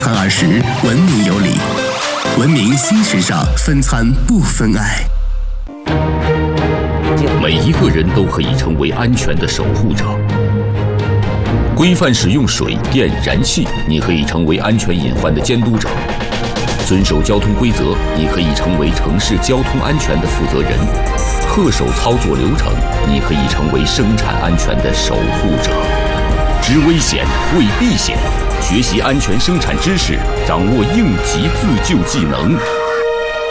餐20，文明有礼，文明新时尚，分餐不分爱。 每一个人都可以成为安全的守护者。规范使用水电燃气，你可以成为安全隐患的监督者；遵守交通规则，你可以成为城市交通安全的负责人；恪守操作流程，你可以成为生产安全的守护者。知危险，为避险，学习安全生产知识，掌握应急自救技能。